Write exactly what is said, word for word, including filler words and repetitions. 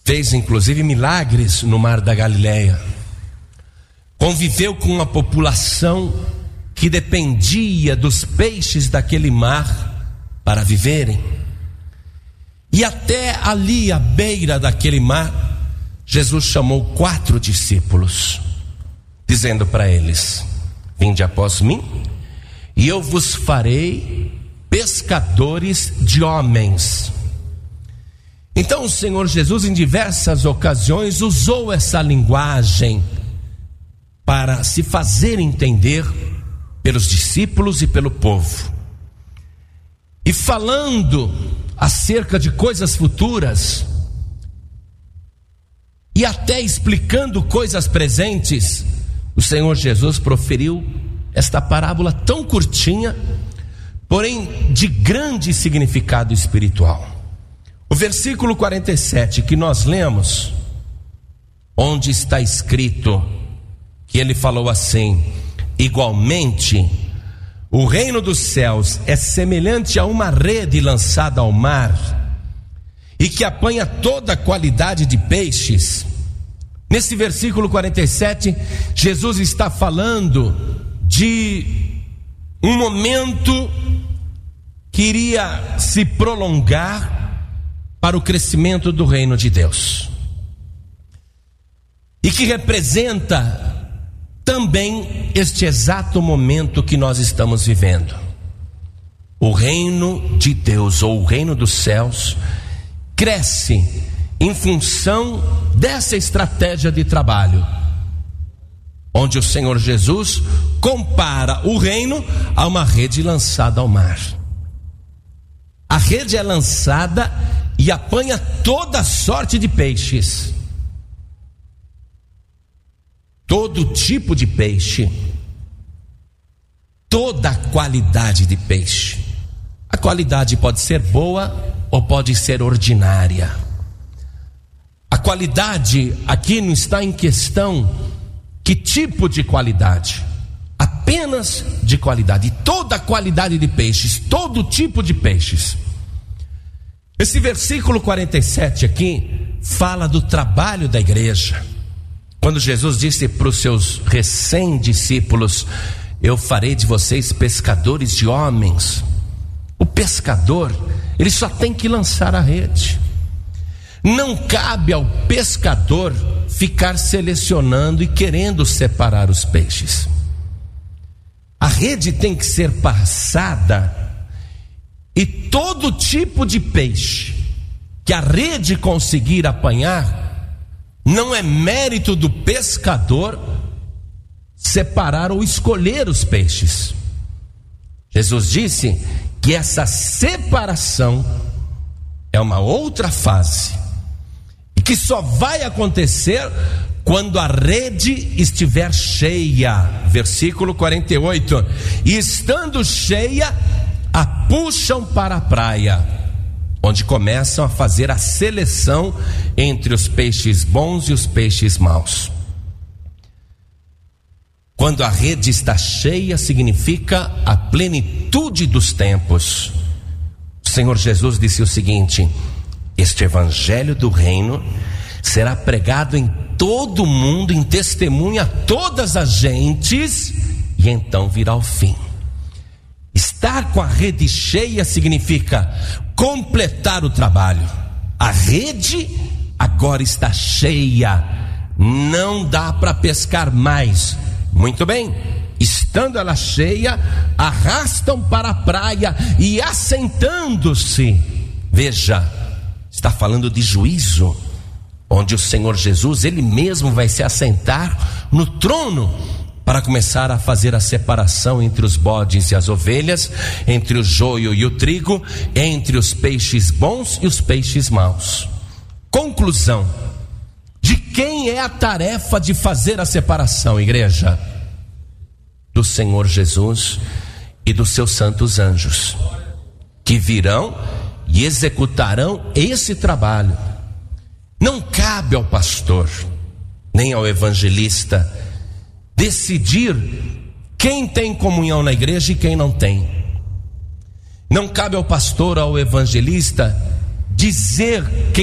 fez inclusive milagres no Mar da Galileia, conviveu com uma população que dependia dos peixes daquele mar para viverem. E até ali, à beira daquele mar, Jesus chamou quatro discípulos, dizendo para eles: vinde após mim, e eu vos farei pescadores de homens. Então o Senhor Jesus, em diversas ocasiões, usou essa linguagem para se fazer entender pelos discípulos e pelo povo. E falando acerca de coisas futuras, e até explicando coisas presentes, o Senhor Jesus proferiu esta parábola tão curtinha, porém de grande significado espiritual. O versículo quarenta e sete que nós lemos, onde está escrito que ele falou assim: igualmente, o reino dos céus é semelhante a uma rede lançada ao mar, e que apanha toda a qualidade de peixes. Nesse versículo quarenta e sete, Jesus está falando de um momento que iria se prolongar para o crescimento do reino de Deus, e que representa também este exato momento que nós estamos vivendo. O reino de Deus, ou o reino dos céus, cresce em função dessa estratégia de trabalho, onde o Senhor Jesus compara o reino a uma rede lançada ao mar. A rede é lançada e apanha toda sorte de peixes, todo tipo de peixe, toda a qualidade de peixe. A qualidade pode ser boa ou pode ser ordinária. A qualidade aqui não está em questão que tipo de qualidade, apenas de qualidade. Toda a qualidade de peixes, todo tipo de peixes. Esse versículo quarenta e sete aqui fala do trabalho da igreja. Quando Jesus disse para os seus recém-discípulos: eu farei de vocês pescadores de homens. O pescador, ele só tem que lançar a rede. Não cabe ao pescador ficar selecionando e querendo separar os peixes. A rede tem que ser passada, e todo tipo de peixe que a rede conseguir apanhar, não é mérito do pescador separar ou escolher os peixes. Jesus disse que essa separação é uma outra fase, e que só vai acontecer quando a rede estiver cheia. Versículo quarenta e oito: e estando cheia, a puxam para a praia, onde começam a fazer a seleção entre os peixes bons e os peixes maus. Quando a rede está cheia, significa a plenitude dos tempos. O Senhor Jesus disse o seguinte: este evangelho do reino será pregado em todo o mundo, em testemunho a todas as gentes, e então virá o fim. Estar com a rede cheia significa completar o trabalho. A rede agora está cheia, não dá para pescar mais. Muito bem, estando ela cheia, arrastam para a praia e assentando-se. Veja, está falando de juízo, onde o Senhor Jesus, ele mesmo vai se assentar no trono para começar a fazer a separação entre os bodes e as ovelhas, entre o joio e o trigo, entre os peixes bons e os peixes maus. Conclusão: de quem é a tarefa de fazer a separação, igreja? Do Senhor Jesus e dos seus santos anjos, que virão e executarão esse trabalho. Não cabe ao pastor, nem ao evangelista, decidir quem tem comunhão na igreja e quem não tem. Não cabe ao pastor ou ao evangelista dizer quem